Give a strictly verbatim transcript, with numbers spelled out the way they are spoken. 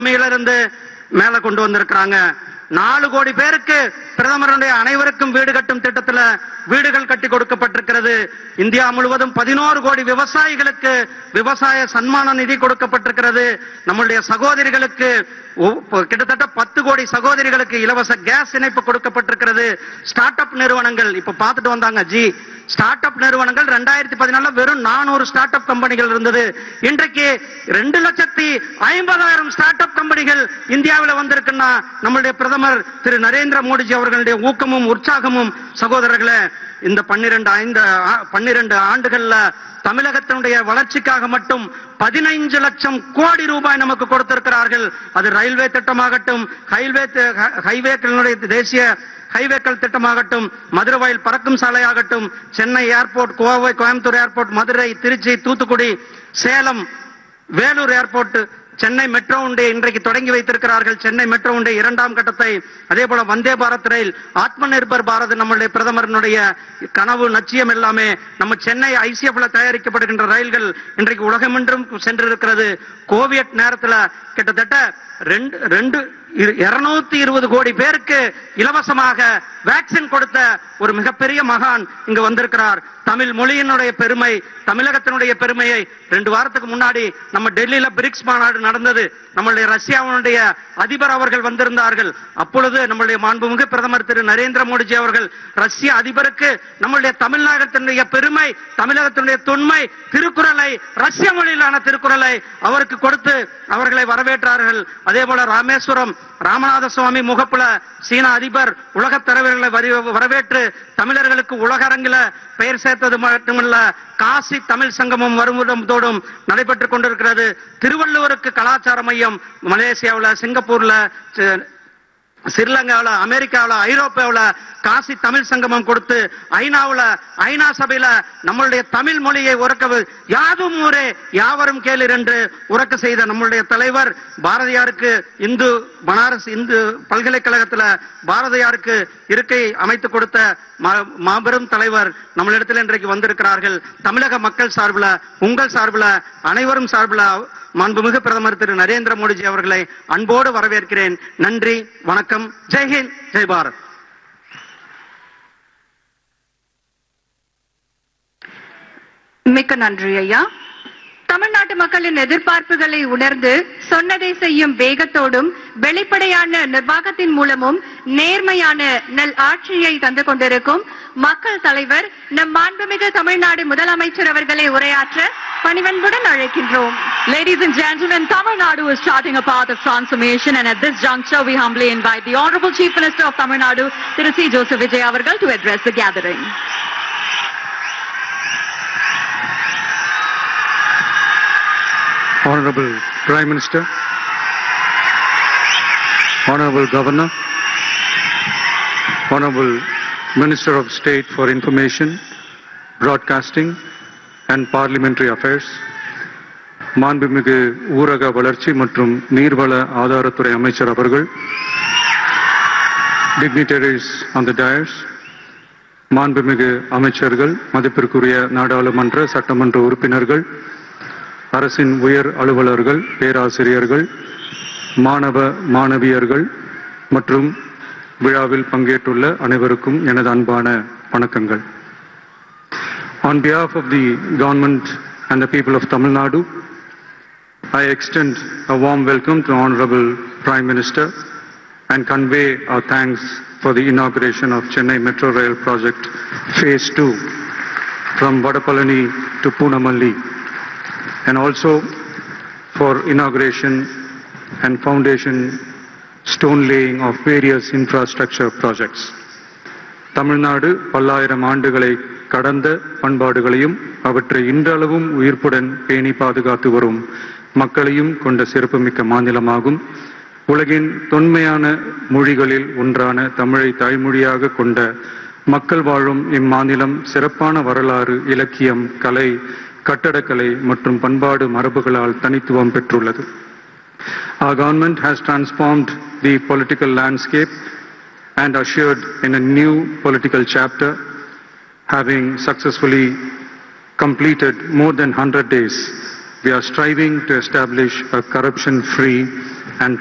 இருந்து மேல கொண்டு வந்திருக்கிறாங்க. நாலு கோடி பேருக்கு பிரதமருடைய அனைவருக்கும் வீடு கட்டும் திட்டத்தில் வீடுகள் கட்டி கொடுக்கப்பட்டிருக்கிறது. இந்தியா முழுவதும் பதினோரு கோடி விவசாயிகளுக்கு விவசாய சன்மான நிதி கொடுக்கப்பட்டிருக்கிறது. நம்முடைய சகோதரிகளுக்கு கிட்டத்தட்ட பத்து கோடி சகோதரிகளுக்கு இலவச கேஸ் இணைப்பு கொடுக்கப்பட்டிருக்கிறது. ஸ்டார்ட் அப் நிறுவனங்கள் இப்ப பார்த்துட்டு வந்தாங்க ஜி ஸ்டார்ட் அப் நிறுவனங்கள் ரெண்டாயிரத்தி பதினாலுல வெறும் நானூறு ஸ்டார்ட் அப் கம்பெனிகள் இருந்தது. இன்றைக்கு ரெண்டு லட்சத்தி ஐம்பதாயிரம் ஸ்டார்ட் அப் கம்பெனிகள் இந்தியாவில் வந்திருக்குன்னா நம்முடைய பிரதமர் திரு நரேந்திர மோடிஜி அவர்களுடைய ஊக்கமும் உற்சாகமும் சகோதரர்களே. இந்த பன்னிரண்டு ஐந்து பன்னிரண்டு ஆண்டுகள்ல தமிழகத்தினுடைய வளர்ச்சிக்காக மட்டும் பதினைந்து லட்சம் கோடி ரூபாய் நமக்கு கொடுத்திருக்கிறார்கள். அது ரயில்வே திட்டமாகட்டும், ஹைவே ஹைவேக்களுடைய தேசிய ஹைவேக்கள் திட்டமாகட்டும், மதுரவாயில் பறக்கும் சாலையாகட்டும், Chennai airport, Kovai Coimbatore airport, Madurai, Trichy, Thoothukudi, Salem, Vellore airport, Chennai metro உண்டை இன்றைக்கு தொடங்கி வைத்திருக்கிறார்கள். சென்னை மெட்ரோ உண்டை இரண்டாம் கட்டத்தை, அதே போல வந்தே பாரத் ரயில், ஆத்ம நிர்பர் பாரத் நம்முடைய பிரதமரனுடைய கனவு லட்சியம் எல்லாமே நம்ம சென்னை ஐசிஎஃப்ல தயாரிக்கப்படுகின்ற ரயில்கள் இன்றைக்கு உலகமென்றும் சென்றிருக்கிறது. கோவிட் நேரத்தில் கிட்டத்தட்ட ரெண்டு ரெண்டு இருநூத்தி இருபது கோடி பேருக்கு இலவசமாக வேக்சின் கொடுத்த ஒரு மிகப்பெரிய மகான் இங்கு வந்திருக்கிறார். தமிழ் மொழியினுடைய பெருமை, தமிழகத்தினுடைய பெருமையை ரெண்டு வாரத்துக்கு முன்னாடி நம்ம டெல்லியில பிரிக்ஸ் மாநாடு நடந்தது. நம்மளுடைய ரஷ்யாவுடைய அதிபர் அவர்கள் வந்திருந்தார்கள். அப்பொழுது நம்முடைய மாண்புமிகு பிரதமர் திரு நரேந்திர மோடிஜி அவர்கள் ரஷ்ய அதிபருக்கு நம்முடைய தமிழ்நாட்டினுடைய பெருமை, தமிழகத்தினுடைய தொன்மை, திருக்குறளை, ரஷ்ய மொழியிலான திருக்குறளை அவருக்கு கொடுத்து அவர்களை வரவேற்றார்கள். அதே போல ராமேஸ்வரம் ராமநாத சுவாமி முகப்புல சீன அதிபர் உலகத் தலைவர்களை வரவேற்று தமிழர்களுக்கு உலக அரங்கில பெயர் சேர்த்தது மட்டுமல்ல, காசி தமிழ் சங்கமம் வருமுடத்தோடும் நடைபெற்றுக் கொண்டிருக்கிறது. திருவள்ளுவருக்கு கலாச்சார மையம் மலேசியாவில், சிங்கப்பூர்ல, ஸ்ரீலங்காவில், அமெரிக்காவில், ஐரோப்பாவில் காசி தமிழ் சங்கமம் கொடுத்து ஐநாவில் ஐநா சபையில நம்மளுடைய தமிழ் மொழியை உறக்க யாதும் ஊரே யாவரும் கேளீர் என்று உறக்க செய்த நம்மளுடைய தலைவர் பாரதியாருக்கு இந்து பனாரஸ் இந்து பல்கலைக்கழகத்தில் பாரதியாருக்கு இருக்கை அமைத்து கொடுத்த மாபெரும் தலைவர் நம்மளிடத்தில் இன்றைக்கு வந்திருக்கிறார்கள். தமிழக மக்கள் சார்பில், உங்கள் சார்பில், அனைவரும் சார்பில் மாண்புமிகு பிரதமர் திரு நரேந்திர மோடிஜி அவர்களை அன்போடு வரவேற்கிறேன். நன்றி, வணக்கம். ஜெய்ஹிந்த், ஜெய் பாரத். மிக்க நன்றி ஐயா. தமிழ்நாட்டு மக்களின் எதிர்பார்ப்புகளை உணர்ந்து சொன்னதை செய்யும் வேகத்தோடும் வெளிப்படையான நிர்வாகத்தின் மூலமும் நேர்மையான நல் ஆட்சியை தந்து கொண்டிருக்கும் மக்கள் தலைவர் நம் மாண்புமிகு தமிழ்நாடு முதலமைச்சர் அவர்களை உரையாற்ற பணிவன்புடன் அழைக்கின்றோம். Ladies and gentlemen, Tamil Nadu is charting a path of transformation, and at this juncture we humbly invite the Honorable Chief Minister of Tamil Nadu, Thiru C. Joseph Vijay avargal, to address the gathering. Honorable Prime Minister, Honorable Governor, Honorable Minister of State for Information, Broadcasting and Parliamentary Affairs, மாண்புமிகு ஊரக வளர்ச்சி மற்றும் நீர்வள ஆதாரத்துறை அமைச்சர் அவர்கள், dignitaries on the dais, மாண்புமிகு அமைச்சர்கள், மதிப்பிற்குரிய நாடாளுமன்ற சட்டமன்ற உறுப்பினர்கள், அரசின் உயர் அலுவலர்கள், பேராசிரியர்கள், மாணவ மாணவியர்கள் மற்றும் விழாவில் பங்கேற்றுள்ள அனைவருக்கும் எனது அன்பான வணக்கங்கள். On behalf of the government and the people of Tamil Nadu, I extend a warm welcome to Honorable Prime Minister and convey our thanks for the inauguration of Chennai Metro Rail Project Phase two from Vadapalani to Poonamalli, and also for inauguration and foundation stone laying of various infrastructure projects. Tamil Nadu பல்லாயிரம் ஆண்டுகளை கடந்த பண்பாடுகளையும் அவற்றை இன்றளவும் உயிர்ப்புடன் பேணி பாதுகாத்து வரும் மக்களையும் கொண்ட சிறப்புமிக்க மாநிலமாகும். உலகின் தொன்மையான மொழிகளில் ஒன்றான தமிழை தாய்மொழியாக கொண்ட மக்கள் வாழும் இம்மாநிலம் சிறப்பான வரலாறு, இலக்கியம், கலை, கட்டடக்கலை மற்றும் பண்பாடு மரபுகளால் தனித்துவம் பெற்றுள்ளது. Our government has transformed the political landscape and ushered in a new political chapter, having successfully completed more than one hundred days. We are striving to establish a corruption-free